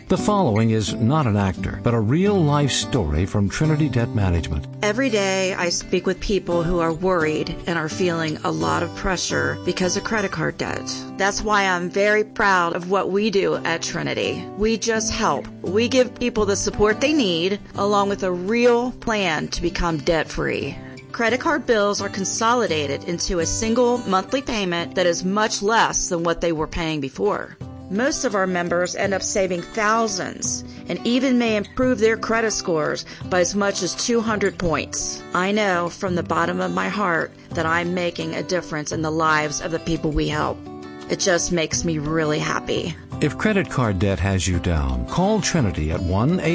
The following is not an actor, but a real-life story from Trinity Debt Management. Every day I speak with people who are worried and are feeling a lot of pressure because of credit card debt. That's why I'm very proud of what we do at Trinity. We just help. We give people the support they need, along with a real plan to become debt-free. Credit card bills are consolidated into a single monthly payment that is much less than what they were paying before. Most of our members end up saving thousands and even may improve their credit scores by as much as 200 points. I know from the bottom of my heart that I'm making a difference in the lives of the people we help. It just makes me really happy. If credit card debt has you down, call Trinity at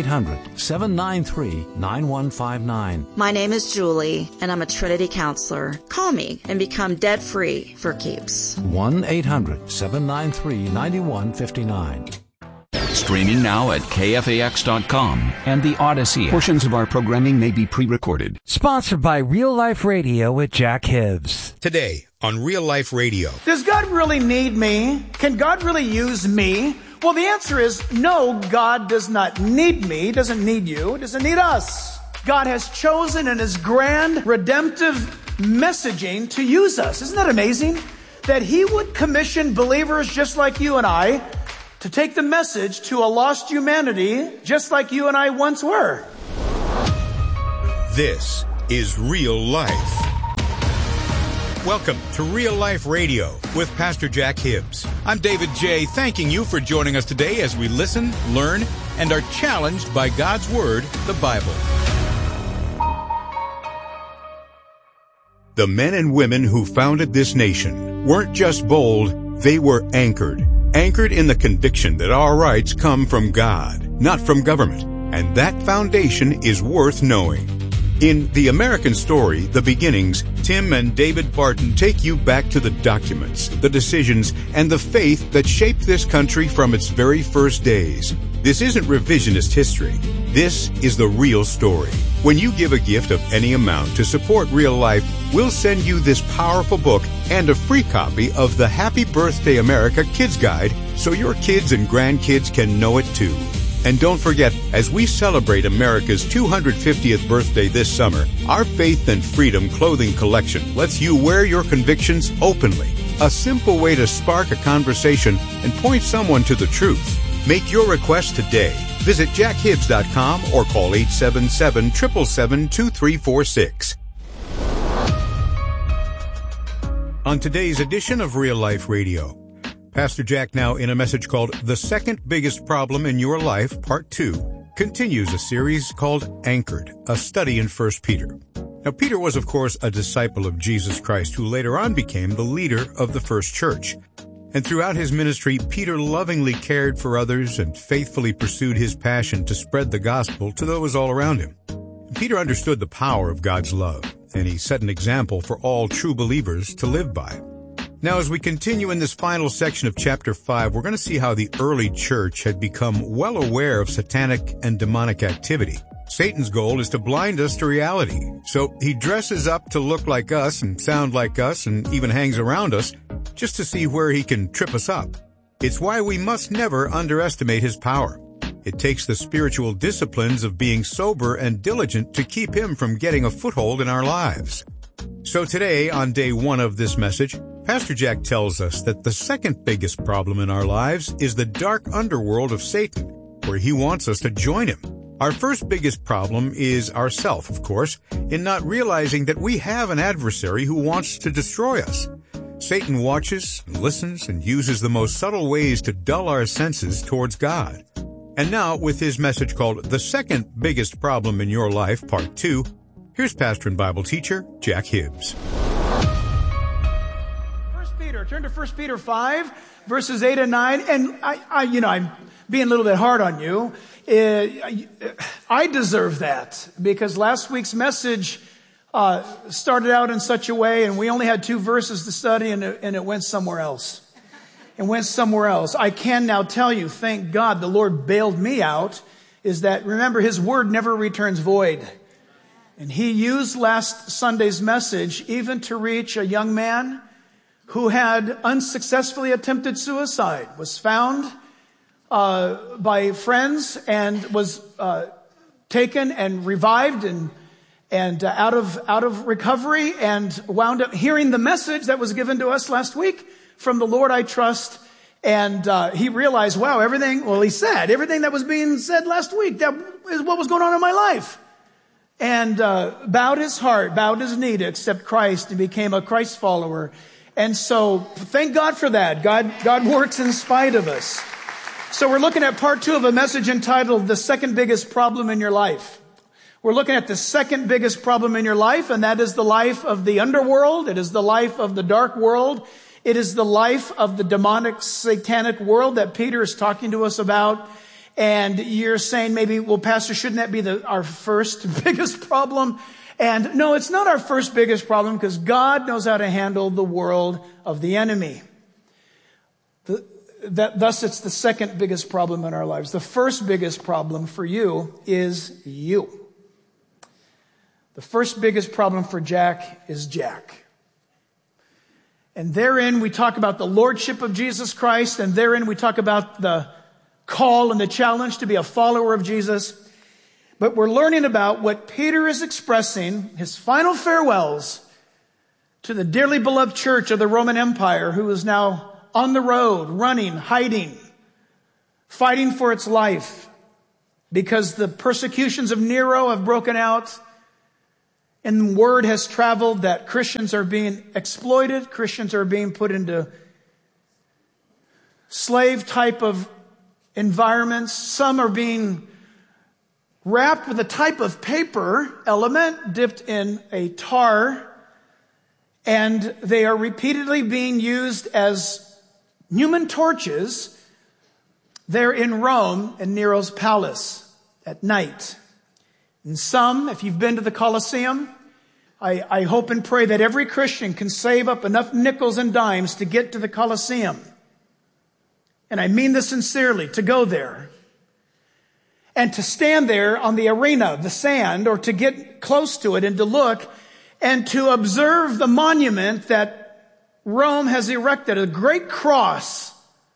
1-800-793-9159. My name is Julie, and I'm a Trinity counselor. Call me and become debt-free for keeps. 1-800-793-9159. Streaming now at KFAX.com and the Odyssey. Portions of our programming may be pre-recorded. Sponsored by Real Life Radio with Jack Hibbs. Today on Real Life Radio. Does God really need me? Can God really use me? Well, the answer is no, God does not need me, doesn't need you, doesn't need us. God has chosen in His grand redemptive messaging to use us. Isn't that amazing? That He would commission believers just like you and I to take the message to a lost humanity just like you and I once were. This is Real Life. Welcome to Real Life Radio with Pastor Jack Hibbs. I'm David J., thanking you for joining us today as we listen, learn, and are challenged by God's Word, the Bible. The men and women who founded this nation weren't just bold, they were anchored. Anchored in the conviction that our rights come from God, not from government. And that foundation is worth knowing. In The American Story, The Beginnings, Tim and David Barton take you back to the documents, the decisions, and the faith that shaped this country from its very first days. This isn't revisionist history. This is the real story. When you give a gift of any amount to support Real Life, we'll send you this powerful book and a free copy of the Happy Birthday America Kids Guide so your kids and grandkids can know it too. And don't forget, as we celebrate America's 250th birthday this summer, our Faith and Freedom clothing collection lets you wear your convictions openly. A simple way to spark a conversation and point someone to the truth. Make your request today. Visit jackhibbs.com or call 877-777-2346. On today's edition of Real Life Radio, Pastor Jack, now in a message called The Second Biggest Problem in Your Life, Part 2, continues a series called Anchored, a study in 1 Peter. Now, Peter was, of course, a disciple of Jesus Christ who later on became the leader of the first church. And throughout his ministry, Peter lovingly cared for others and faithfully pursued his passion to spread the gospel to those all around him. Peter understood the power of God's love, and he set an example for all true believers to live by. Now, as we continue in this final section of chapter 5, we're going to see how the early church had become well aware of satanic and demonic activity. Satan's goal is to blind us to reality. So he dresses up to look like us and sound like us and even hangs around us just to see where he can trip us up. It's why we must never underestimate his power. It takes the spiritual disciplines of being sober and diligent to keep him from getting a foothold in our lives. So today, on day 1 of this message, Pastor Jack tells us that the second biggest problem in our lives is the dark underworld of Satan, where he wants us to join him. Our first biggest problem is ourself, of course, in not realizing that we have an adversary who wants to destroy us. Satan watches, and listens, and uses the most subtle ways to dull our senses towards God. And now, with his message called The Second Biggest Problem in Your Life, Part 2, here's pastor and Bible teacher, Jack Hibbs. 1 Peter, turn to 1 Peter 5, verses 8 and 9, and I'm being a little bit hard on you. I deserve that, because last week's message started out in such a way, and we only had 2 verses to study, and it went somewhere else. I can now tell you, thank God the Lord bailed me out, is that, remember, His word never returns void. And He used last Sunday's message even to reach a young man who had unsuccessfully attempted suicide, was found by friends and was taken and revived and out of recovery, and wound up hearing the message that was given to us last week from the Lord I trust. And he realized, wow, he said everything that was being said last week, that is what was going on in my life. And bowed his heart, bowed his knee to accept Christ, and became a Christ follower. And so thank God for that. God works in spite of us. So we're looking at part 2 of a message entitled The Second Biggest Problem in Your Life. We're looking at the second biggest problem in your life, and that is the life of the underworld. It is the life of the dark world. It is the life of the demonic, satanic world that Peter is talking to us about. And you're saying maybe, well, Pastor, shouldn't that be our first biggest problem? And no, it's not our first biggest problem, because God knows how to handle the world of the enemy. Thus, it's the second biggest problem in our lives. The first biggest problem for you is you. The first biggest problem for Jack is Jack. And therein we talk about the lordship of Jesus Christ, and therein we talk about the call and the challenge to be a follower of Jesus. But we're learning about what Peter is expressing, his final farewells to the dearly beloved church of the Roman Empire, who is now on the road, running, hiding, fighting for its life, because the persecutions of Nero have broken out. And word has traveled that Christians are being exploited. Christians are being put into slave type of environments. Some are being wrapped with a type of paper element dipped in a tar. And they are repeatedly being used as human torches there in Rome, in Nero's palace at night. And some, if you've been to the Colosseum, I hope and pray that every Christian can save up enough nickels and dimes to get to the Colosseum. And I mean this sincerely, to go there. And to stand there on the arena, the sand, or to get close to it and to look and to observe the monument that Rome has erected, a great cross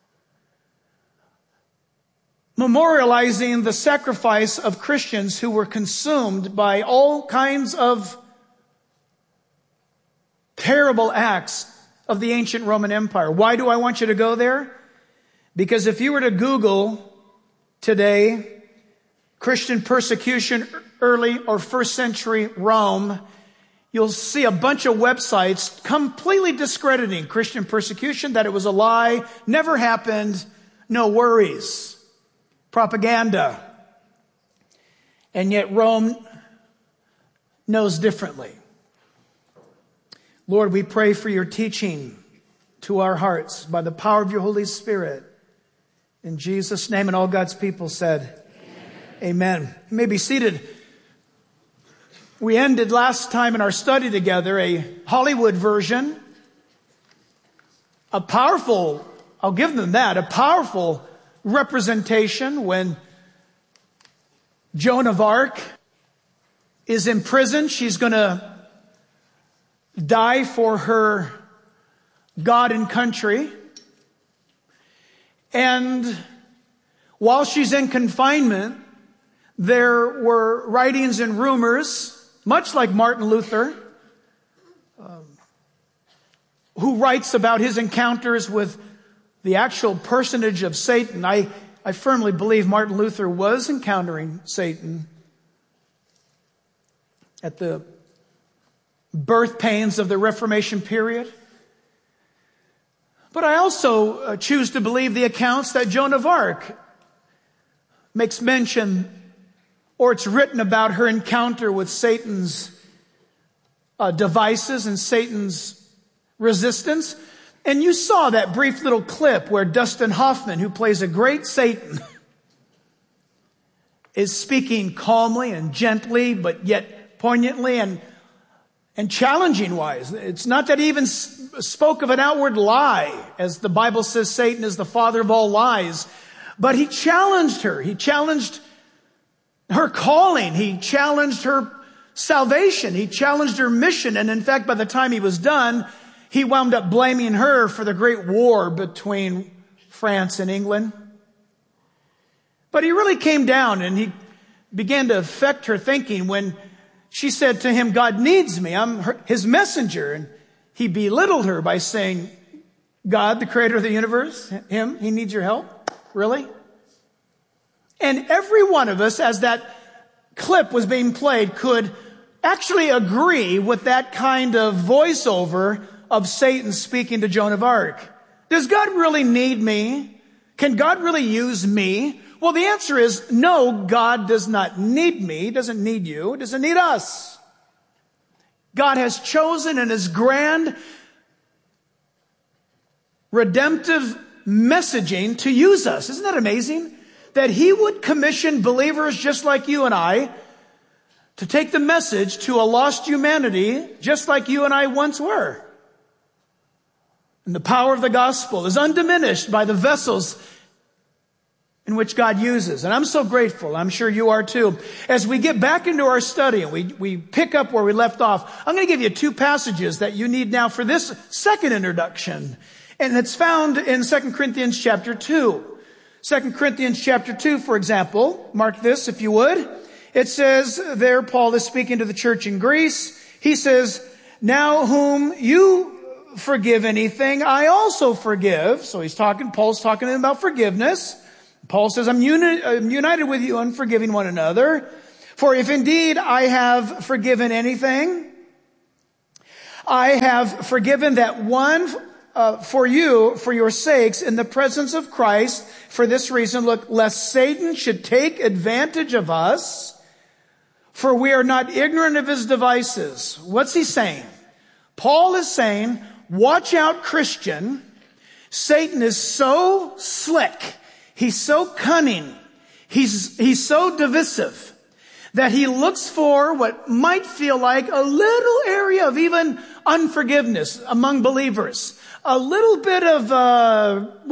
memorializing the sacrifice of Christians who were consumed by all kinds of terrible acts of the ancient Roman Empire. Why do I want you to go there? Because if you were to Google today, Christian persecution, early or first century Rome, you'll see a bunch of websites completely discrediting Christian persecution, that it was a lie, never happened, no worries. Propaganda. And yet Rome knows differently. Lord, we pray for your teaching to our hearts by the power of your Holy Spirit. In Jesus' name, and all God's people said, Amen. You may be seated. We ended last time in our study together a Hollywood version, a powerful, I'll give them that, a powerful representation when Joan of Arc is in prison. She's going to die for her God and country. And while she's in confinement, there were writings and rumors, much like Martin Luther, who writes about his encounters with the actual personage of Satan. I firmly believe Martin Luther was encountering Satan at the birth pains of the Reformation period. But I also choose to believe the accounts that Joan of Arc makes mention, or it's written about her encounter with Satan's devices and Satan's resistance. And you saw that brief little clip where Dustin Hoffman, who plays a great Satan, is speaking calmly and gently, but yet poignantly and challenging wise. It's not that he even spoke of an outward lie, as the Bible says Satan is the father of all lies, but he challenged her. He challenged her calling. He challenged her salvation. He challenged her mission. And in fact, by the time he was done, he wound up blaming her for the great war between France and England. But he really came down and he began to affect her thinking when she said to him, God needs me. I'm his messenger. And he belittled her by saying, God, the creator of the universe, he needs your help? Really? And every one of us, as that clip was being played, could actually agree with that kind of voiceover of Satan speaking to Joan of Arc. Does God really need me? Can God really use me? Well, the answer is no, God does not need me. He doesn't need you. He doesn't need us. God has chosen in his grand redemptive messaging to use us. Isn't that amazing? That he would commission believers just like you and I to take the message to a lost humanity just like you and I once were. And the power of the gospel is undiminished by the vessels in which God uses. And I'm so grateful. I'm sure you are too. As we get back into our study and we pick up where we left off, I'm going to give you 2 passages that you need now for this second introduction. And it's found in 2 Corinthians chapter 2. 2 Corinthians chapter 2, for example, mark this if you would. It says there, Paul is speaking to the church in Greece. He says, now whom you forgive anything, I also forgive. So Paul's talking about forgiveness. Paul says, I'm united with you in forgiving one another. For if indeed I have forgiven anything, I have forgiven that one for you, for your sakes, in the presence of Christ. For this reason, look, lest Satan should take advantage of us, for we are not ignorant of his devices. What's he saying? Paul is saying, watch out, Christian. Satan is so slick. He's so cunning. He's so divisive that he looks for what might feel like a little area of even unforgiveness among believers. A little bit of,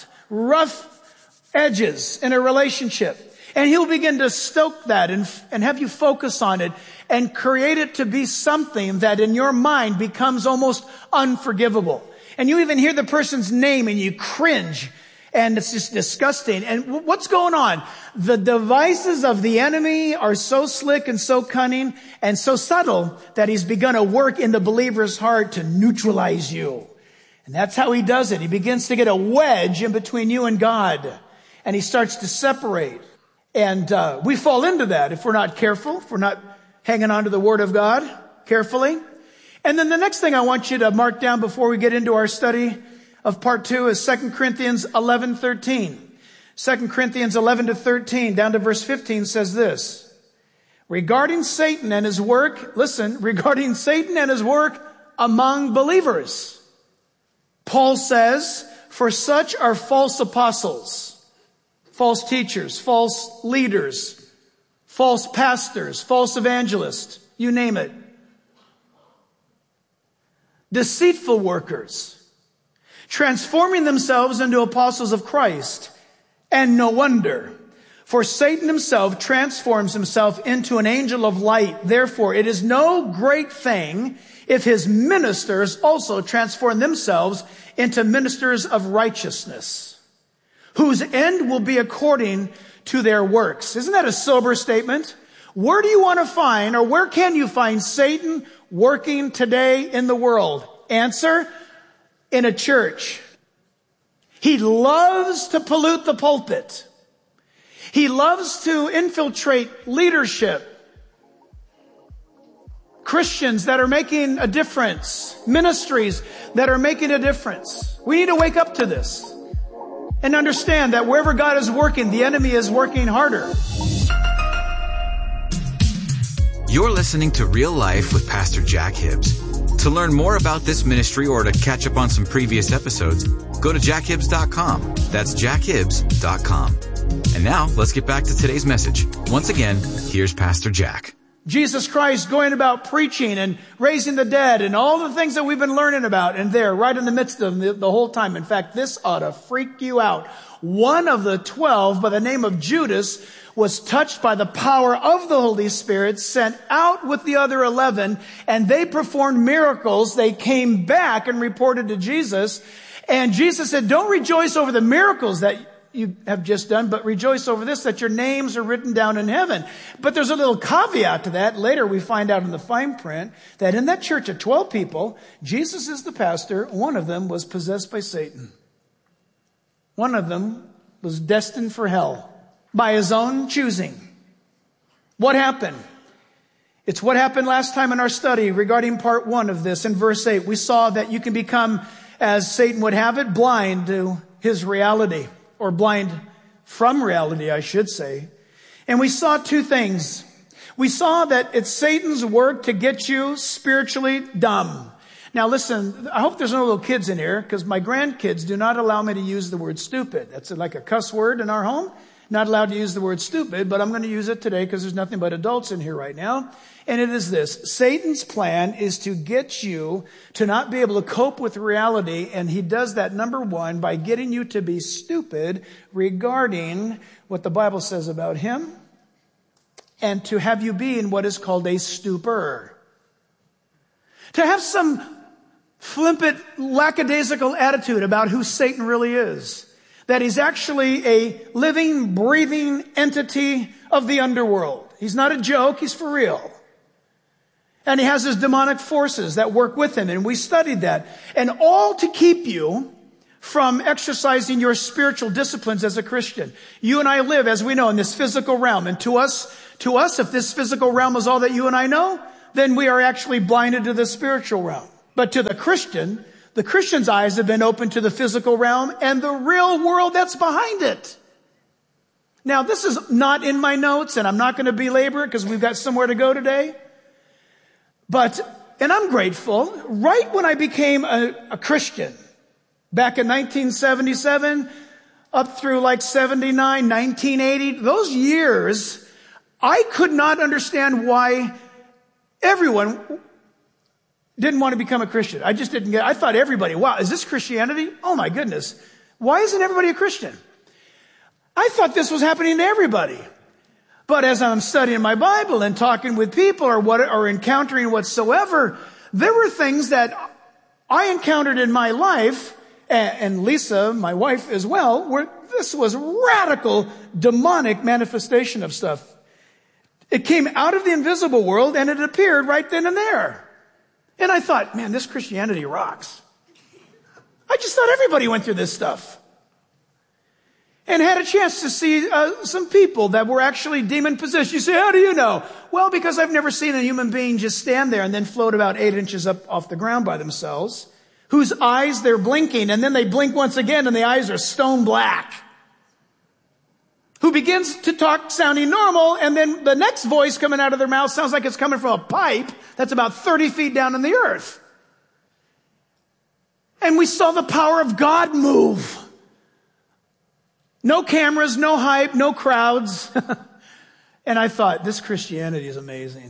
rough edges in a relationship. And he'll begin to stoke that and have you focus on it and create it to be something that in your mind becomes almost unforgivable. And you even hear the person's name and you cringe. And it's just disgusting. And what's going on? The devices of the enemy are so slick and so cunning and so subtle that he's begun to work in the believer's heart to neutralize you. And that's how he does it. He begins to get a wedge in between you and God. And he starts to separate. And we fall into that if we're not careful, if we're not hanging on to the Word of God carefully. And then the next thing I want you to mark down before we get into our study of part 2 is 2 Corinthians 11:13. 2 Corinthians 11-13 down to verse 15 says this. Regarding Satan and his work, listen, regarding Satan and his work among believers. Paul says, for such are false apostles, false teachers, false leaders, false pastors, false evangelists, you name it. Deceitful workers, transforming themselves into apostles of Christ. And no wonder, for Satan himself transforms himself into an angel of light. Therefore, it is no great thing if his ministers also transform themselves into ministers of righteousness, whose end will be according to their works. Isn't that a sober statement? Where do you want to find, or where can you find Satan working today in the world? Answer, in a church. He loves to pollute the pulpit. He loves to infiltrate leadership. Christians that are making a difference. Ministries that are making a difference. We need to wake up to this and understand that wherever God is working, the enemy is working harder. You're listening to Real Life with Pastor Jack Hibbs. To learn more about this ministry or to catch up on some previous episodes, go to jackhibbs.com. That's jackhibbs.com. And now, let's get back to today's message. Once again, here's Pastor Jack. Jesus Christ going about preaching and raising the dead and all the things that we've been learning about, and there, right in the midst of them the whole time. In fact, this ought to freak you out. One of the 12, by the name of Judas, was touched by the power of the Holy Spirit, sent out with the other 11, and they performed miracles. They came back and reported to Jesus. And Jesus said, don't rejoice over the miracles that you have just done, but rejoice over this, that your names are written down in heaven. But there's a little caveat to that. Later we find out in the fine print that in that church of 12 people, Jesus is the pastor. One of them was possessed by Satan. One of them was destined for hell by his own choosing. What happened? It's what happened last time in our study regarding part 1 of this. In verse 8, we saw that you can become, as Satan would have it, blind to his reality, or blind from reality, I should say. And we saw 2 things. We saw that it's Satan's work to get you spiritually dumb. Now listen, I hope there's no little kids in here, because my grandkids do not allow me to use the word stupid. That's like a cuss word in our home. Not allowed to use the word stupid, but I'm going to use it today because there's nothing but adults in here right now. And it is this: Satan's plan is to get you to not be able to cope with reality. And he does that, number 1, by getting you to be stupid regarding what the Bible says about him, and to have you be in what is called a stupor. To have some flippant, lackadaisical attitude about who Satan really is. That he's actually a living, breathing entity of the underworld. He's not a joke, he's for real. And he has his demonic forces that work with him, and we studied that. And all to keep you from exercising your spiritual disciplines as a Christian. You and I live, as we know, in this physical realm. And to us, if this physical realm is all that you and I know, then we are actually blinded to the spiritual realm. But to the Christian's eyes have been opened to the physical realm and the real world that's behind it. Now, this is not in my notes, and I'm not going to belabor it because we've got somewhere to go today. And I'm grateful, right when I became a Christian, back in 1977, up through like 79, 1980, those years, I could not understand why everyone didn't want to become a Christian. I just didn't get it. I thought everybody, wow, is this Christianity? Oh my goodness. Why isn't everybody a Christian? I thought this was happening to everybody. But as I'm studying my Bible and talking with people or encountering whatsoever, there were things that I encountered in my life, and Lisa, my wife as well, where this was radical demonic manifestation of stuff. It came out of the invisible world and it appeared right then and there. And I thought, man, this Christianity rocks. I just thought everybody went through this stuff. And had a chance to see some people that were actually demon-possessed. You say, how do you know? Well, because I've never seen a human being just stand there and then float about 8 inches up off the ground by themselves, whose eyes they're blinking, and then they blink once again and the eyes are stone black. Who begins to talk sounding normal, and then the next voice coming out of their mouth sounds like it's coming from a pipe that's about 30 feet down in the earth. And we saw the power of God move. No cameras, no hype, no crowds. And I thought, this Christianity is amazing.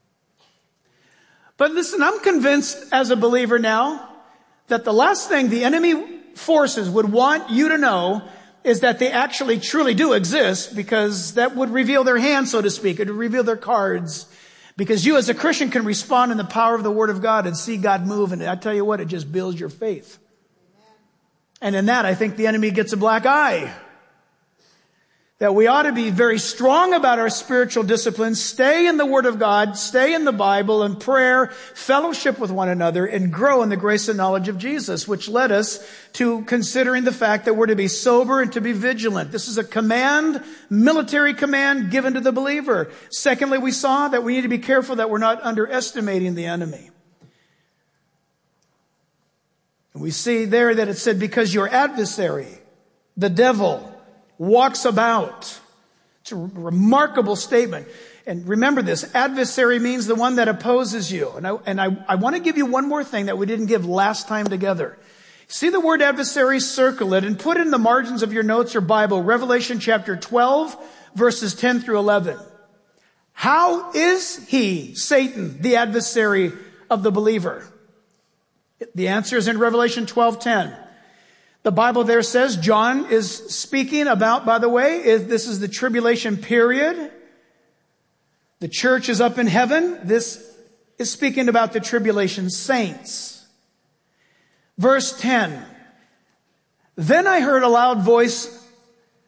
But listen, I'm convinced as a believer now that the last thing the enemy forces would want you to know is that they actually truly do exist, because that would reveal their hand, so to speak. It would reveal their cards. Because you as a Christian can respond in the power of the Word of God and see God move. And I tell you what, it just builds your faith. And in that, I think the enemy gets a black eye. That we ought to be very strong about our spiritual disciplines, stay in the Word of God, stay in the Bible and prayer, fellowship with one another, and grow in the grace and knowledge of Jesus, which led us to considering the fact that we're to be sober and to be vigilant. This is a command, military command given to the believer. Secondly, we saw that we need to be careful that we're not underestimating the enemy. And we see there that it said, because your adversary, the devil, walks about. It's a remarkable statement. And remember this, adversary means the one that opposes you. And I want to give you one more thing that we didn't give last time together. See the word adversary, circle it, and put in the margins of your notes or Bible, Revelation chapter 12, verses 10 through 11. How is he, Satan, the adversary of the believer? The answer is in Revelation 12:10. The Bible there says, John is speaking about, by the way, this is the tribulation period. The church is up in heaven. This is speaking about the tribulation saints. Verse 10. Then I heard a loud voice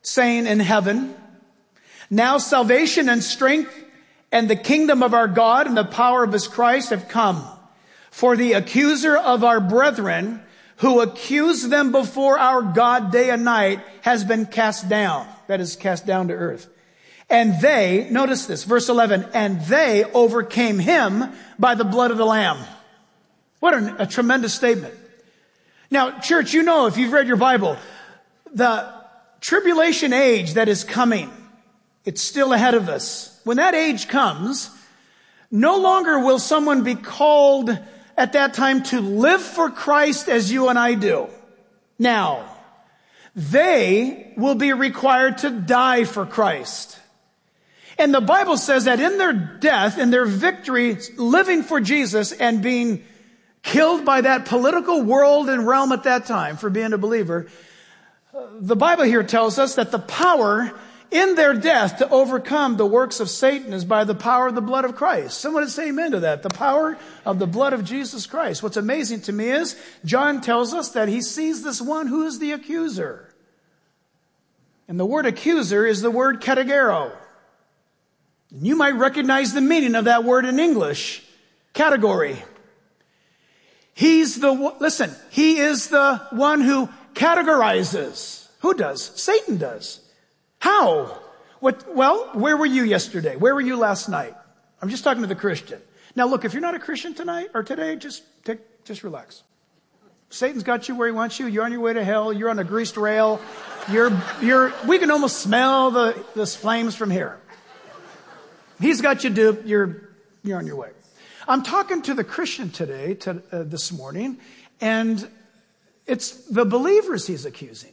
saying in heaven, now salvation and strength and the kingdom of our God and the power of his Christ have come. For the accuser of our brethren, who accused them before our God day and night, has been cast down. That is, cast down to earth. And they, notice this, verse 11, and they overcame him by the blood of the Lamb. What a tremendous statement. Now, church, you know, if you've read your Bible, the tribulation age that is coming, it's still ahead of us. When that age comes, no longer will someone be called at that time to live for Christ as you and I do. Now, they will be required to die for Christ. And the Bible says that in their death, in their victory, living for Jesus and being killed by that political world and realm at that time for being a believer, the Bible here tells us that the power in their death to overcome the works of Satan is by the power of the blood of Christ. Someone say amen to that. The power of the blood of Jesus Christ. What's amazing to me is John tells us that he sees this one who is the accuser. And the word accuser is the word kategero. You might recognize the meaning of that word in English. Category. He is the one who categorizes. Who does? Satan does. How? Well, where were you yesterday? Where were you last night? I'm just talking to the Christian. Now look, if you're not a Christian tonight or today, just relax. Satan's got you where he wants you. You're on your way to hell. You're on a greased rail. We can almost smell the flames from here. He's got you duped. You're on your way. I'm talking to the Christian today, this morning, and it's the believers he's accusing.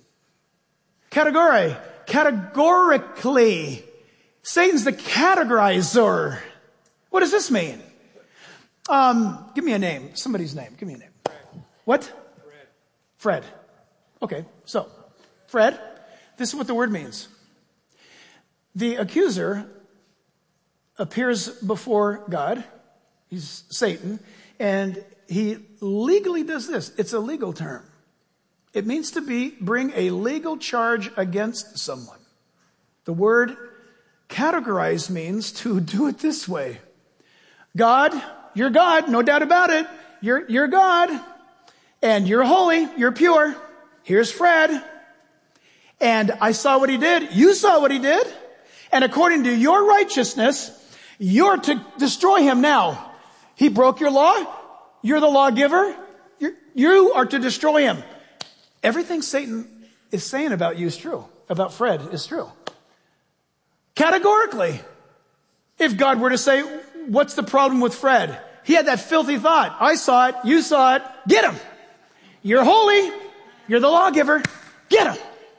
Categorically. Satan's the categorizer. What does this mean? Give me a name. Somebody's name. Give me a name. Fred. What? Fred. Okay, so, Fred, this is what the word means. The accuser appears before God. He's Satan. And he legally does this. It's a legal term. It means to bring a legal charge against someone. The word categorize means to do it this way. God, you're God, no doubt about it. You're God. And you're holy, you're pure. Here's Fred. And I saw what he did. You saw what he did. And according to your righteousness, you're to destroy him now. He broke your law. You're the lawgiver. You are to destroy him. Everything Satan is saying about you is true. About Fred is true. Categorically. If God were to say, what's the problem with Fred? He had that filthy thought. I saw it. You saw it. Get him. You're holy. You're the lawgiver. Get him.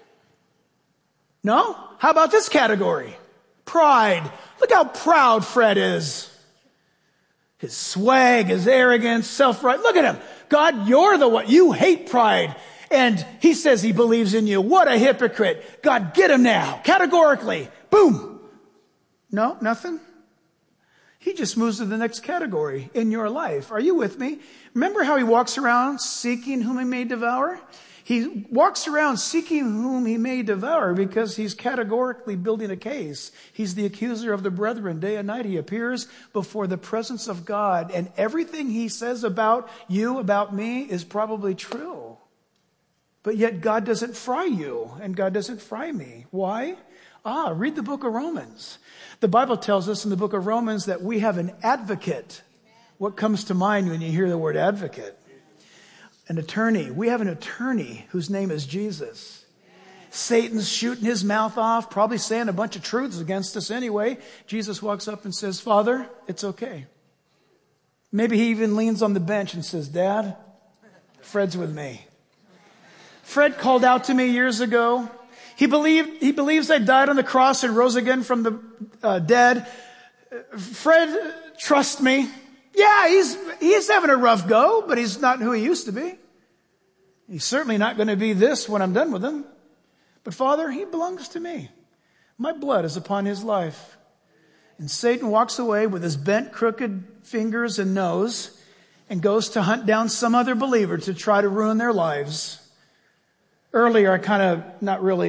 No? How about this category? Pride. Look how proud Fred is. His swag, his arrogance, self-right. Look at him. God, you're the one. You hate pride. And he says he believes in you. What a hypocrite. God, get him now. Categorically. Boom. No, nothing. He just moves to the next category in your life. Are you with me? Remember how he walks around seeking whom he may devour? He walks around seeking whom he may devour because he's categorically building a case. He's the accuser of the brethren. Day and night he appears before the presence of God. And everything he says about you, about me, is probably true. But yet God doesn't fry you and God doesn't fry me. Why? Read the book of Romans. The Bible tells us in the book of Romans that we have an advocate. What comes to mind when you hear the word advocate? An attorney. We have an attorney whose name is Jesus. Satan's shooting his mouth off, probably saying a bunch of truths against us anyway. Jesus walks up and says, Father, it's okay. Maybe he even leans on the bench and says, Dad, Fred's with me. Fred called out to me years ago. He believes I died on the cross and rose again from the dead. Fred, trust me. Yeah, he's having a rough go, but he's not who he used to be. He's certainly not going to be this when I'm done with him. But Father, he belongs to me. My blood is upon his life. And Satan walks away with his bent, crooked fingers and nose and goes to hunt down some other believer to try to ruin their lives. Earlier, I kind of not really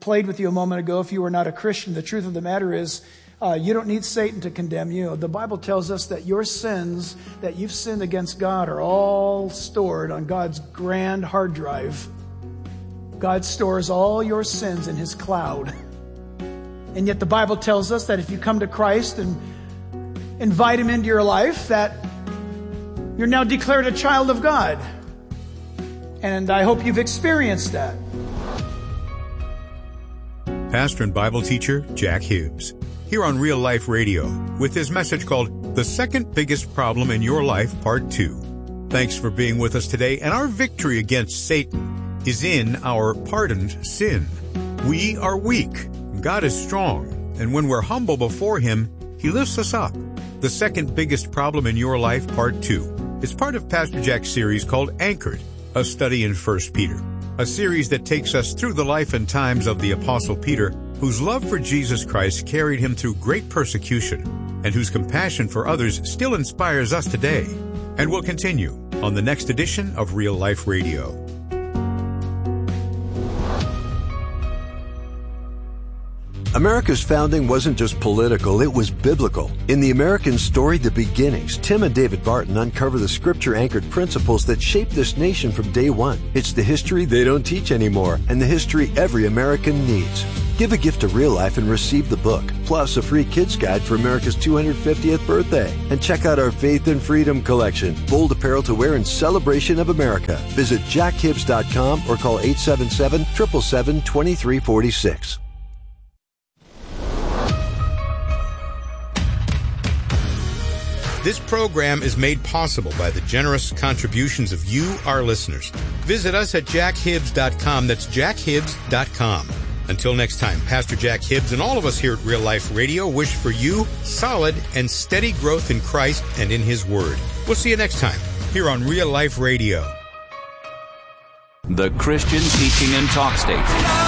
played with you a moment ago, if you were not a Christian, the truth of the matter is you don't need Satan to condemn you. The Bible tells us that your sins that you've sinned against God are all stored on God's grand hard drive. God stores all your sins in His cloud. And yet the Bible tells us that if you come to Christ and invite Him into your life, that you're now declared a child of God. And I hope you've experienced that. Pastor and Bible teacher Jack Hibbs, here on Real Life Radio, with his message called The Second Biggest Problem in Your Life, Part 2. Thanks for being with us today, and our victory against Satan is in our pardoned sin. We are weak, God is strong, and when we're humble before Him, He lifts us up. The Second Biggest Problem in Your Life, Part 2, is part of Pastor Jack's series called Anchored, a study in 1 Peter, a series that takes us through the life and times of the Apostle Peter, whose love for Jesus Christ carried him through great persecution, and whose compassion for others still inspires us today, and will continue on the next edition of Real Life Radio. America's founding wasn't just political, it was biblical. In the American story, The Beginnings, Tim and David Barton uncover the scripture-anchored principles that shaped this nation from day one. It's the history they don't teach anymore, and the history every American needs. Give a gift to Real Life and receive the book, plus a free kids guide for America's 250th birthday. And check out our Faith and Freedom collection, bold apparel to wear in celebration of America. Visit jackhibbs.com or call 877-777-2346. This program is made possible by the generous contributions of you, our listeners. Visit us at jackhibbs.com. That's jackhibbs.com. Until next time, Pastor Jack Hibbs and all of us here at Real Life Radio wish for you solid and steady growth in Christ and in His Word. We'll see you next time here on Real Life Radio. The Christian Teaching and Talk Station.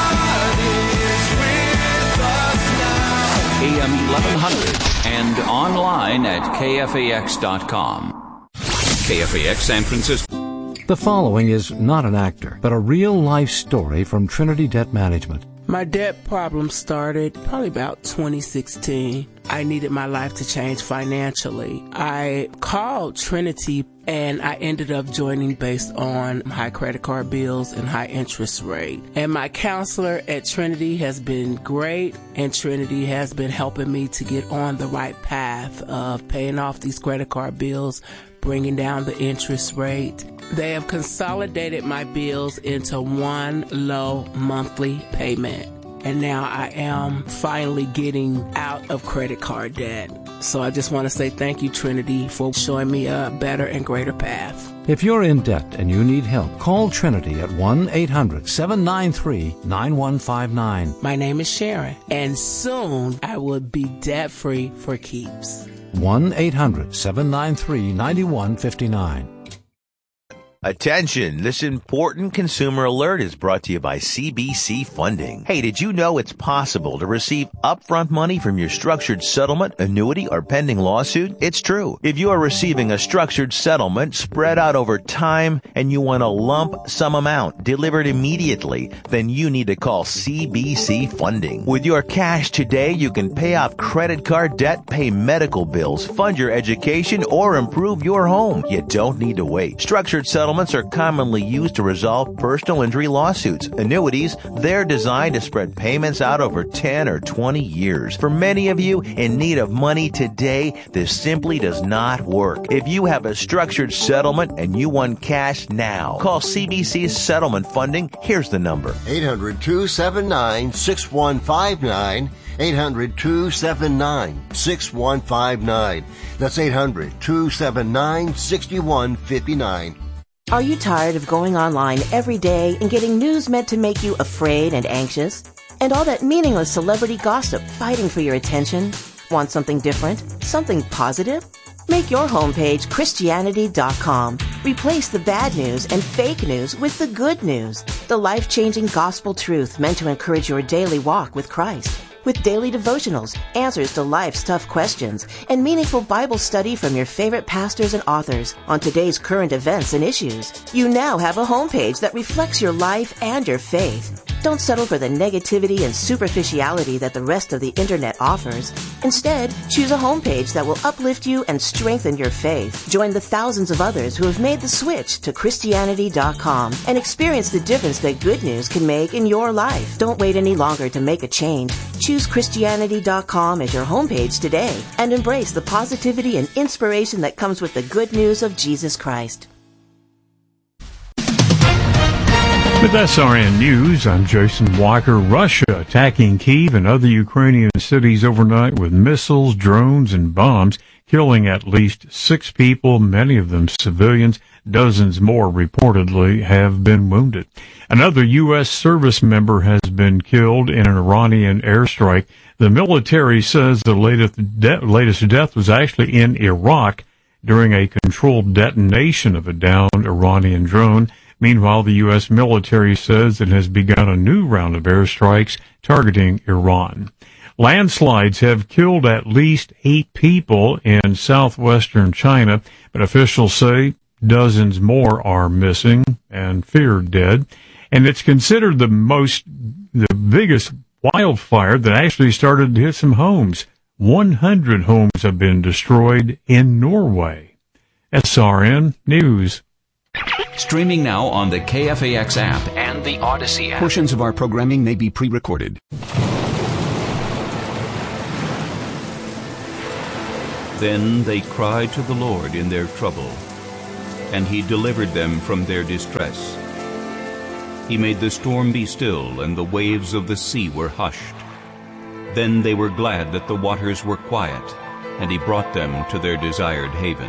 AM 1100 and online at kfax.com. KFAX San Francisco. The following is not an actor, but a real-life story from Trinity Debt Management. My debt problem started probably about 2016. I needed my life to change financially. I called Trinity and I ended up joining based on high credit card bills and high interest rate. And my counselor at Trinity has been great, and Trinity has been helping me to get on the right path of paying off these credit card bills, bringing down the interest rate. They have consolidated my bills into one low monthly payment. And now I am finally getting out of credit card debt. So I just want to say thank you, Trinity, for showing me a better and greater path. If you're in debt and you need help, call Trinity at 1-800-793-9159. My name is Sharon, and soon I will be debt-free for keeps. 1-800-793-9159. Attention, this important consumer alert is brought to you by CBC Funding. Hey, did you know it's possible to receive upfront money from your structured settlement, annuity, or pending lawsuit? It's true. If you are receiving a structured settlement spread out over time and you want a lump sum amount delivered immediately, then you need to call CBC Funding. With your cash today, you can pay off credit card debt, pay medical bills, fund your education, or improve your home. You don't need to wait. Structured settlements are commonly used to resolve personal injury lawsuits. Annuities, they're designed to spread payments out over 10 or 20 years. For many of you in need of money today, this simply does not work. If you have a structured settlement and you want cash now, call CBC's Settlement Funding. Here's the number. 800-279-6159. 800-279-6159. That's 800-279-6159. Are you tired of going online every day and getting news meant to make you afraid and anxious? And all that meaningless celebrity gossip fighting for your attention? Want something different? Something positive? Make your homepage Christianity.com. Replace the bad news and fake news with the good news. The life-changing gospel truth meant to encourage your daily walk with Christ. With daily devotionals, answers to life's tough questions, and meaningful Bible study from your favorite pastors and authors on today's current events and issues. You now have a homepage that reflects your life and your faith. Don't settle for the negativity and superficiality that the rest of the internet offers. Instead, choose a homepage that will uplift you and strengthen your faith. Join the thousands of others who have made the switch to Christianity.com and experience the difference that good news can make in your life. Don't wait any longer to make a change. Choose Christianity.com as your homepage today and embrace the positivity and inspiration that comes with the good news of Jesus Christ. With SRN News, I'm Jason Walker. Russia attacking Kyiv and other Ukrainian cities overnight with missiles, drones, and bombs, killing at least 6 people, many of them civilians. Dozens more reportedly have been wounded. Another U.S. service member has been killed in an Iranian airstrike. The military says the latest death was actually in Iraq during a controlled detonation of a downed Iranian drone. Meanwhile, the U.S. military says it has begun a new round of airstrikes targeting Iran. Landslides have killed at least 8 people in southwestern China, but officials say dozens more are missing and feared dead. And it's considered the biggest wildfire that actually started to hit some homes. 100 homes have been destroyed in Norway. SRN News. Streaming now on the KFAX app and the Odyssey app. Portions of our programming may be pre-recorded. Then they cried to the Lord in their trouble, and he delivered them from their distress. He made the storm be still, and the waves of the sea were hushed. Then they were glad that the waters were quiet, and he brought them to their desired haven.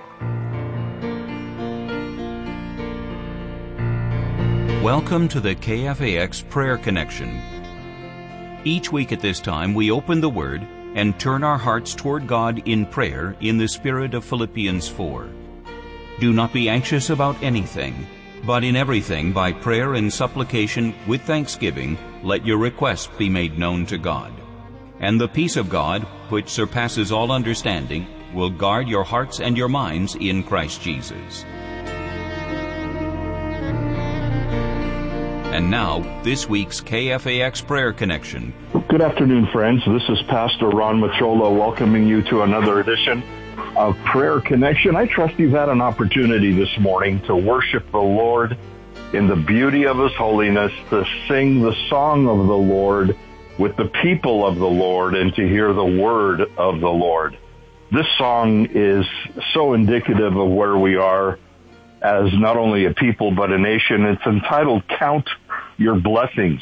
Welcome to the KFAX Prayer Connection. Each week at this time, we open the Word and turn our hearts toward God in prayer in the spirit of Philippians 4. Do not be anxious about anything, but in everything by prayer and supplication with thanksgiving, let your requests be made known to God. And the peace of God, which surpasses all understanding, will guard your hearts and your minds in Christ Jesus. And now, this week's KFAX Prayer Connection. Good afternoon, friends. This is Pastor Ron Matrola welcoming you to another edition of Prayer Connection. I trust you've had an opportunity this morning to worship the Lord in the beauty of His holiness, to sing the song of the Lord with the people of the Lord, and to hear the word of the Lord. This song is so indicative of where we are as not only a people but a nation. It's entitled Count Your Blessings.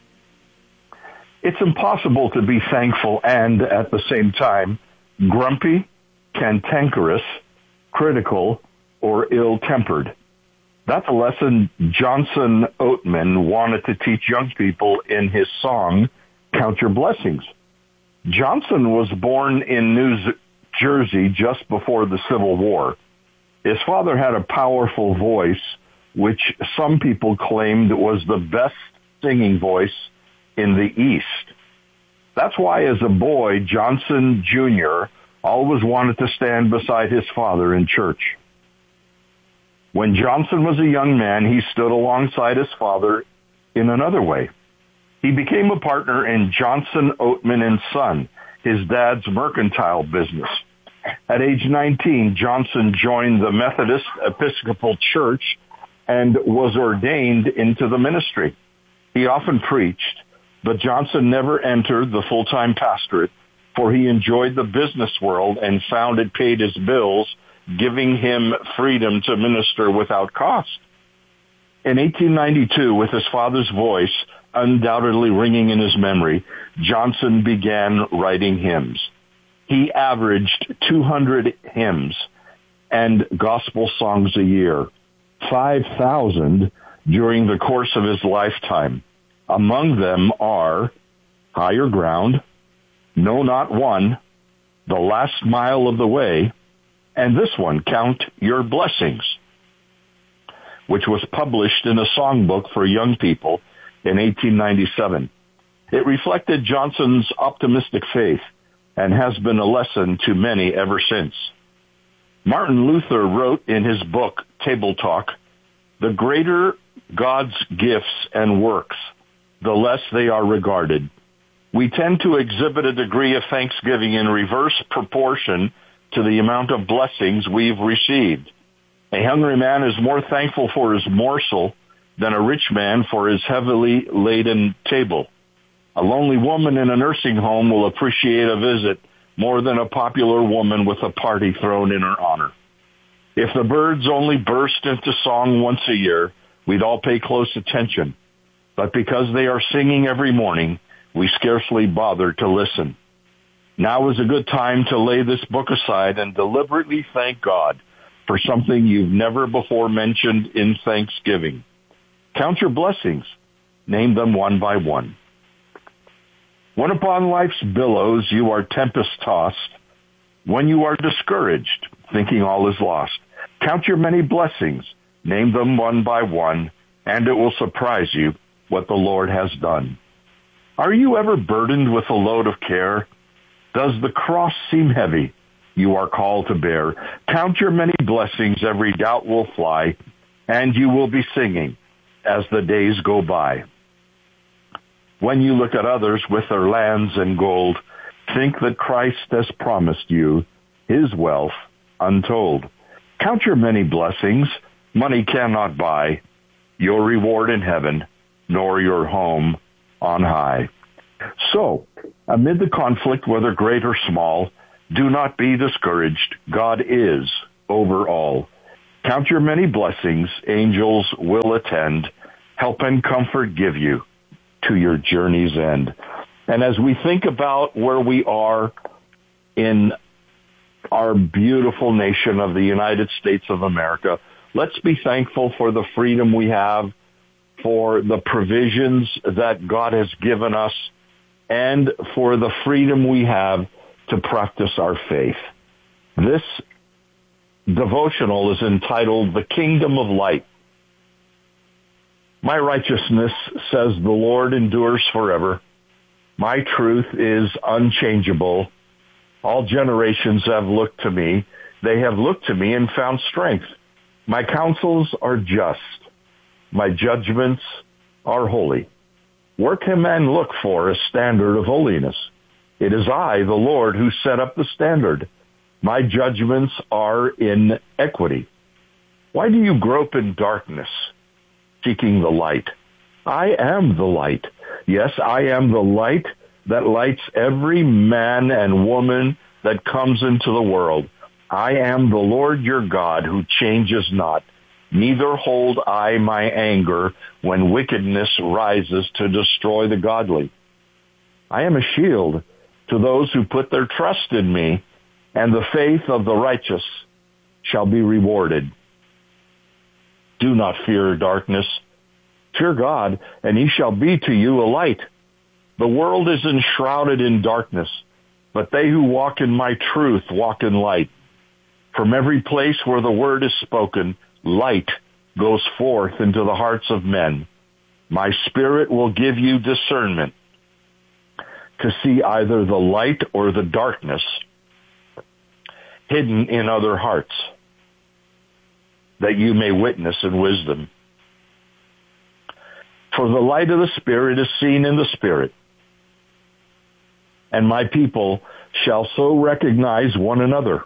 It's impossible to be thankful and, at the same time, grumpy, cantankerous, critical, or ill-tempered. That's a lesson Johnson Oatman wanted to teach young people in his song, Count Your Blessings. Johnson was born in New Jersey just before the Civil War. His father had a powerful voice, which some people claimed was the best singing voice in the East. That's why, as a boy, Johnson Jr. always wanted to stand beside his father in church. When Johnson was a young man, he stood alongside his father in another way. He became a partner in Johnson Oatman & Son, his dad's mercantile business. At age 19, Johnson joined the Methodist Episcopal Church and was ordained into the ministry. He often preached, but Johnson never entered the full-time pastorate, for he enjoyed the business world and found it paid his bills, giving him freedom to minister without cost. In 1892, with his father's voice undoubtedly ringing in his memory, Johnson began writing hymns. He averaged 200 hymns and gospel songs a year, 5,000 during the course of his lifetime. Among them are Higher Ground, No Not One, The Last Mile of the Way, and this one, Count Your Blessings, which was published in a songbook for young people in 1897. It reflected Johnson's optimistic faith and has been a lesson to many ever since. Martin Luther wrote in his book, Table Talk, "The greater God's gifts and works, the less they are regarded. We tend to exhibit a degree of thanksgiving in reverse proportion to the amount of blessings we've received. A hungry man is more thankful for his morsel than a rich man for his heavily laden table. A lonely woman in a nursing home will appreciate a visit more than a popular woman with a party thrown in her honor. If the birds only burst into song once a year, we'd all pay close attention. But because they are singing every morning, we scarcely bother to listen. Now is a good time to lay this book aside and deliberately thank God for something you've never before mentioned in Thanksgiving. Count your blessings. Name them one by one. When upon life's billows you are tempest-tossed, when you are discouraged, thinking all is lost, count your many blessings. Name them one by one, and it will surprise you what the Lord has done. Are you ever burdened with a load of care? Does the cross seem heavy you are called to bear? Count your many blessings, every doubt will fly, and you will be singing as the days go by. When you look at others with their lands and gold, think that Christ has promised you his wealth untold. Count your many blessings. Money cannot buy your reward in heaven, nor your home on high. So, amid the conflict, whether great or small, do not be discouraged. God is over all. Count your many blessings. Angels will attend, help and comfort give you to your journey's end. And as we think about where we are in our beautiful nation of the United States of America, let's be thankful for the freedom we have, for the provisions that God has given us, and for the freedom we have to practice our faith. This devotional is entitled The Kingdom of Light. My righteousness, says the Lord, endures forever. My truth is unchangeable. All generations have looked to me. They have looked to me and found strength. My counsels are just. My judgments are holy. Work him and look for a standard of holiness. It is I, the Lord, who set up the standard. My judgments are in equity. Why do you grope in darkness, seeking the light? I am the light. Yes, I am the light that lights every man and woman that comes into the world. I am the Lord your God who changes not. Neither hold I my anger when wickedness rises to destroy the godly. I am a shield to those who put their trust in me, and the faith of the righteous shall be rewarded. Do not fear darkness. Fear God, and he shall be to you a light. The world is enshrouded in darkness, but they who walk in my truth walk in light. From every place where the word is spoken, light goes forth into the hearts of men. My spirit will give you discernment to see either the light or the darkness hidden in other hearts, that you may witness in wisdom. For the light of the Spirit is seen in the Spirit, and my people shall so recognize one another.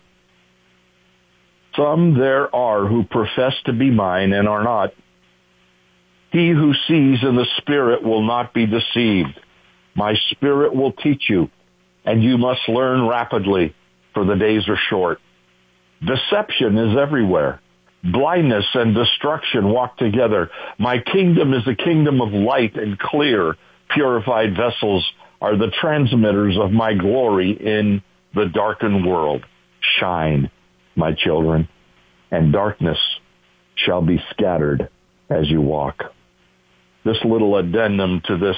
Some there are who profess to be mine and are not. He who sees in the Spirit will not be deceived. My Spirit will teach you, and you must learn rapidly, for the days are short. Deception is everywhere. Blindness and destruction walk together. My kingdom is a kingdom of light and clear, purified vessels are the transmitters of my glory in the darkened world. Shine, my children, and darkness shall be scattered as you walk. This little addendum to this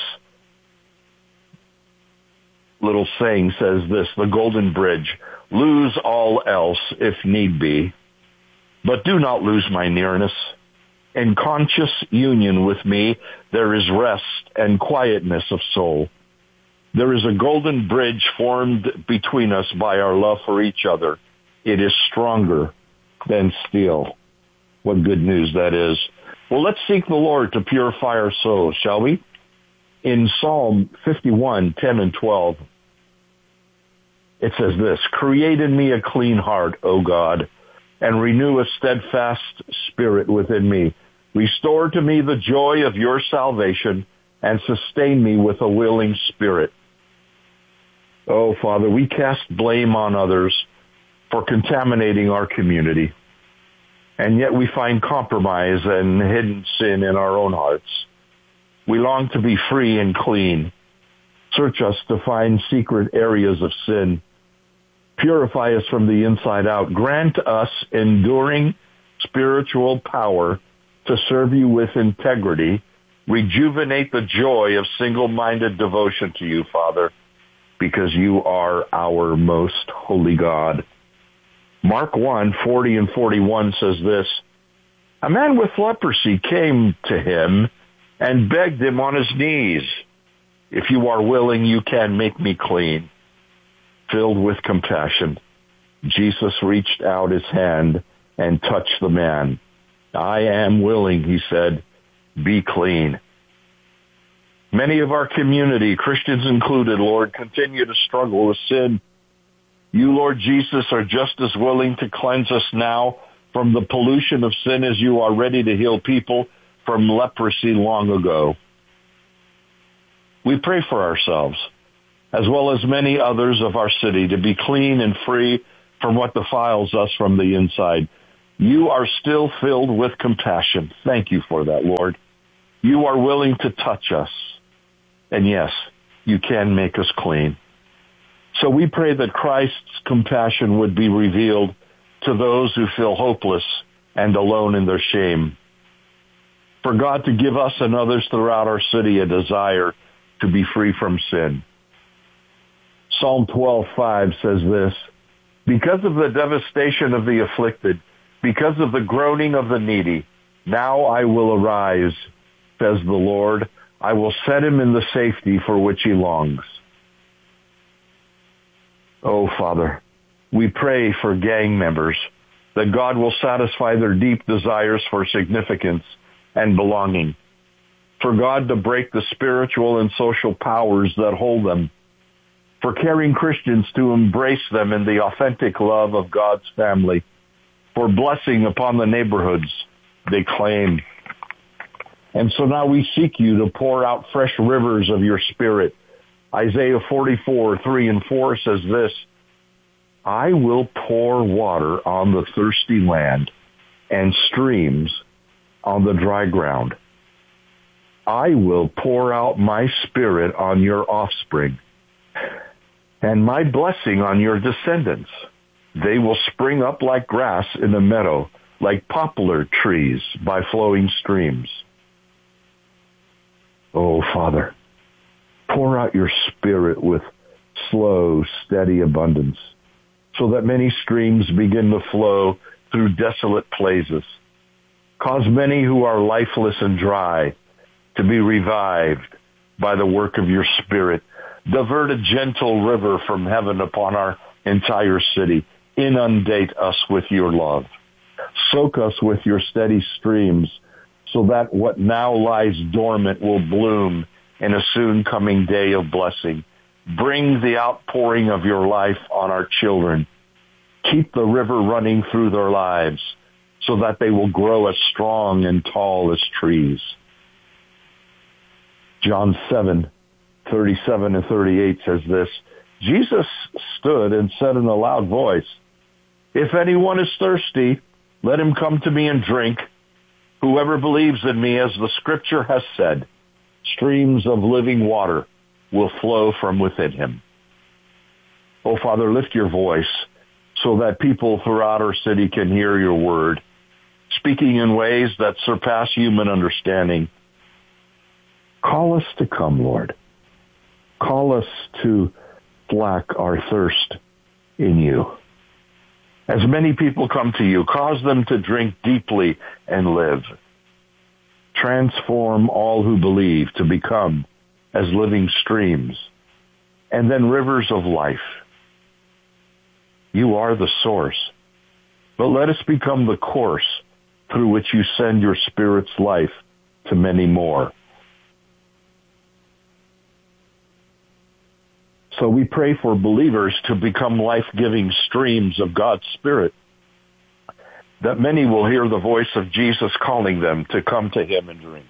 little saying says this: the golden bridge, lose all else if need be, but do not lose my nearness. In conscious union with me, there is rest and quietness of soul. There is a golden bridge formed between us by our love for each other. It is stronger than steel. What good news that is. Well, let's seek the Lord to purify our souls, shall we? in Psalm 51, 10 and 12, it says this, "Create in me a clean heart, O God, and renew a steadfast spirit within me. Restore to me the joy of your salvation and sustain me with a willing spirit." Oh, Father, we cast blame on others for contaminating our community, and yet we find compromise and hidden sin in our own hearts. We long to be free and clean. Search us to find secret areas of sin. Purify us from the inside out. Grant us enduring spiritual power to serve you with integrity. Rejuvenate the joy of single-minded devotion to you, Father, because you are our most holy God. Mark 1, 40 and 41 says this, "A man with leprosy came to him and begged him on his knees, 'If you are willing, you can make me clean.' Filled with compassion, Jesus reached out his hand and touched the man. 'I am willing,' he said, 'be clean.'" Many of our community, Christians included, Lord, continue to struggle with sin. You, Lord Jesus, are just as willing to cleanse us now from the pollution of sin as you are ready to heal people from leprosy long ago. We pray for ourselves, as well as many others of our city, to be clean and free from what defiles us from the inside. You are still filled with compassion. Thank you for that, Lord. You are willing to touch us. And yes, you can make us clean. So we pray that Christ's compassion would be revealed to those who feel hopeless and alone in their shame. For God to give us and others throughout our city a desire to be free from sin. Psalm 12:5 says this, "Because of the devastation of the afflicted, because of the groaning of the needy, now I will arise, says the Lord. I will set him in the safety for which he longs." Oh, Father, we pray for gang members that God will satisfy their deep desires for significance and belonging, for God to break the spiritual and social powers that hold them, for caring Christians to embrace them in the authentic love of God's family, for blessing upon the neighborhoods they claim. And so now we seek you to pour out fresh rivers of your Spirit. Isaiah 44, 3 and 4 says this, "I will pour water on the thirsty land and streams on the dry ground. I will pour out my Spirit on your offspring and my blessing on your descendants. They will spring up like grass in the meadow, like poplar trees by flowing streams." Oh, Father, pour out your Spirit with slow, steady abundance so that many streams begin to flow through desolate places. Cause many who are lifeless and dry to be revived by the work of your Spirit. Divert a gentle river from heaven upon our entire city. Inundate us with your love. Soak us with your steady streams so that what now lies dormant will bloom in a soon coming day of blessing. Bring the outpouring of your life on our children. Keep the river running through their lives so that they will grow as strong and tall as trees. John 7:37 and 38 says this, "Jesus stood and said in a loud voice, 'If anyone is thirsty, let him come to me and drink. Whoever believes in me, as the scripture has said, streams of living water will flow from within him.'" Oh, Father, lift your voice so that people throughout our city can hear your word, speaking in ways that surpass human understanding. Call us to come, Lord. Call us to slack our thirst in you. As many people come to you, cause them to drink deeply and live. Transform all who believe to become as living streams and then rivers of life. You are the source, but let us become the course through which you send your Spirit's life to many more. So we pray for believers to become life-giving streams of God's Spirit, that many will hear the voice of Jesus calling them to come to him and drink.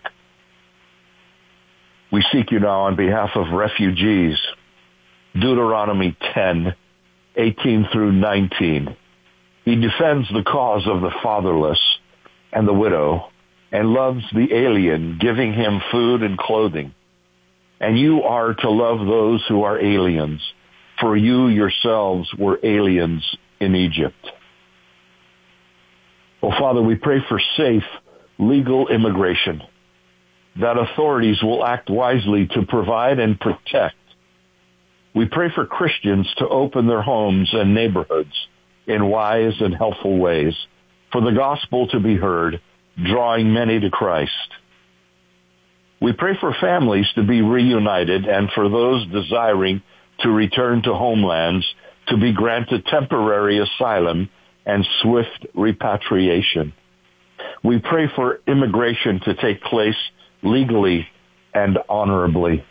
We seek you now on behalf of refugees. Deuteronomy 10:18 through 19. He defends the cause of the fatherless and the widow and loves the alien, giving him food and clothing. And you are to love those who are aliens, for you yourselves were aliens in Egypt. Oh, Father, we pray for safe, legal immigration, that authorities will act wisely to provide and protect. We pray for Christians to open their homes and neighborhoods in wise and helpful ways, for the gospel to be heard, drawing many to Christ. We pray for families to be reunited and for those desiring to return to homelands to be granted temporary asylum and swift repatriation. We pray for immigration to take place legally and honorably.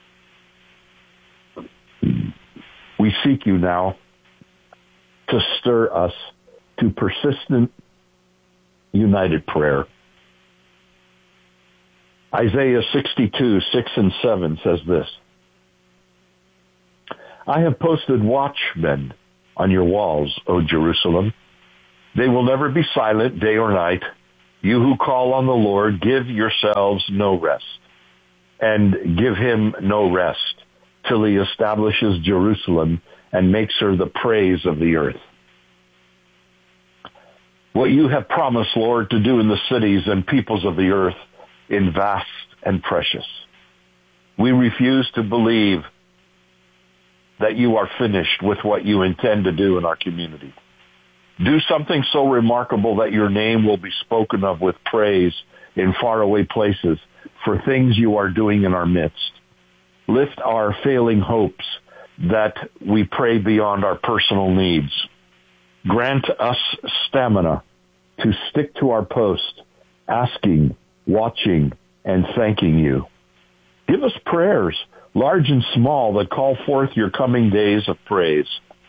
We seek you now to stir us to persistent, united prayer. Isaiah 62:6-7 says this: I have posted watchmen on your walls, O Jerusalem. They will never be silent day or night. You who call on the Lord, give yourselves no rest, and give him no rest till he establishes Jerusalem and makes her the praise of the earth. What you have promised, Lord, to do in the cities and peoples of the earth is vast and precious. We refuse to believe that you are finished with what you intend to do in our community. Do something so remarkable that your name will be spoken of with praise in faraway places for things you are doing in our midst. Lift our failing hopes that we pray beyond our personal needs. Grant us stamina to stick to our post, asking, watching, and thanking you. Give us prayers, large and small, that call forth your coming days of praise.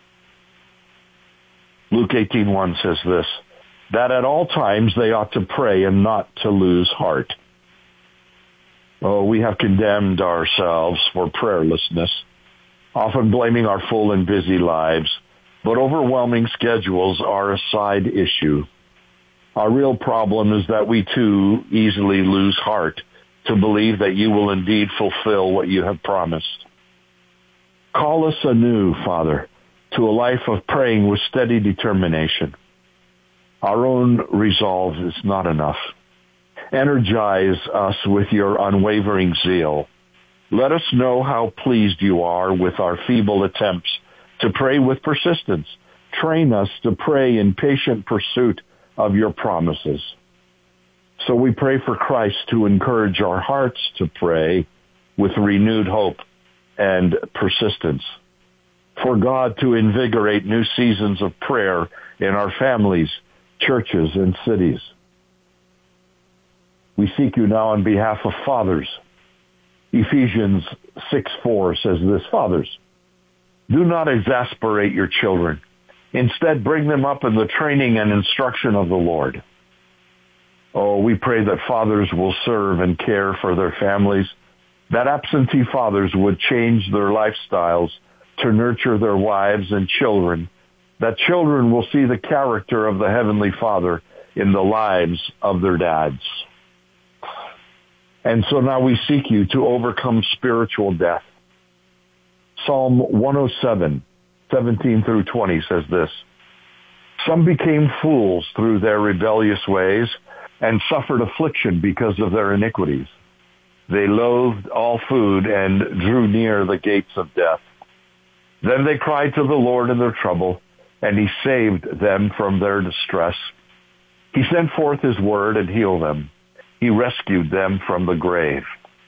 Luke 18:1 says this, that at all times they ought to pray and not to lose heart. Oh, we have condemned ourselves for prayerlessness, often blaming our full and busy lives, but overwhelming schedules are a side issue. Our real problem is that we too easily lose heart to believe that you will indeed fulfill what you have promised. Call us anew, Father, to a life of praying with steady determination. Our own resolve is not enough. Energize us with your unwavering zeal. Let us know how pleased you are with our feeble attempts to pray with persistence. Train us to pray in patient pursuit of your promises. So we pray for Christ to encourage our hearts to pray with renewed hope and persistence. For God to invigorate new seasons of prayer in our families, churches, and cities. We seek you now on behalf of fathers. Ephesians 6:4 says this, Fathers, do not exasperate your children. Instead, bring them up in the training and instruction of the Lord. Oh, we pray that fathers will serve and care for their families, that absentee fathers would change their lifestyles to nurture their wives and children, that children will see the character of the Heavenly Father in the lives of their dads. And so now we seek you to overcome spiritual death. Psalm 107, 17 through 20 says this, some became fools through their rebellious ways and suffered affliction because of their iniquities. They loathed all food and drew near the gates of death. Then they cried to the Lord in their trouble, and he saved them from their distress. He sent forth his word and healed them. He rescued them from the grave.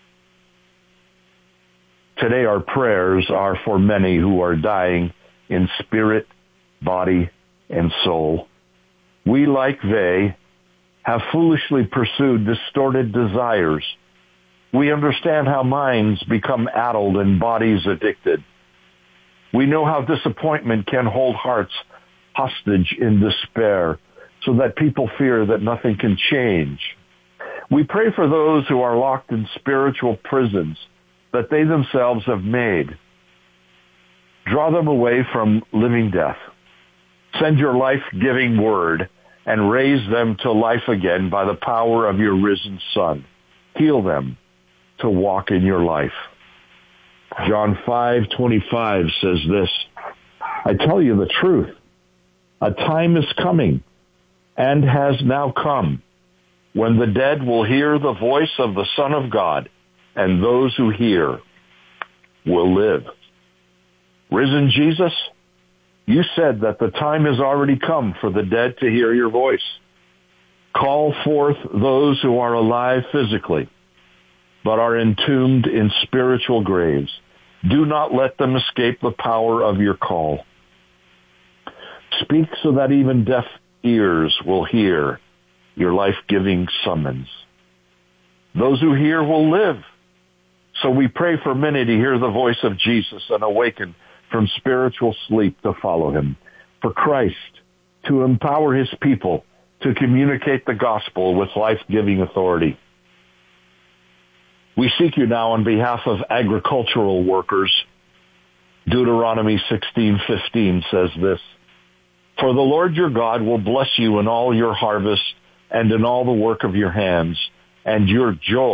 Today our prayers are for many who are dying in spirit, body, and soul. We, like they, have foolishly pursued distorted desires. We understand how minds become addled and bodies addicted. We know how disappointment can hold hearts hostage in despair, so that people fear that nothing can change. We pray for those who are locked in spiritual prisons that they themselves have made. Draw them away from living death. Send your life-giving word and raise them to life again by the power of your risen Son. Heal them to walk in your life. John 5:25 says this, I tell you the truth. A time is coming and has now come when the dead will hear the voice of the Son of God, and those who hear will live. Risen Jesus, you said that the time has already come for the dead to hear your voice. Call forth those who are alive physically, but are entombed in spiritual graves. Do not let them escape the power of your call. Speak so that even deaf ears will hear your life-giving summons. Those who hear will live. So we pray for many to hear the voice of Jesus and awaken from spiritual sleep to follow him. For Christ to empower his people to communicate the gospel with life-giving authority. We seek you now on behalf of agricultural workers. Deuteronomy 16:15 says this, For the Lord your God will bless you in all your harvest and in all the work of your hands, and your joy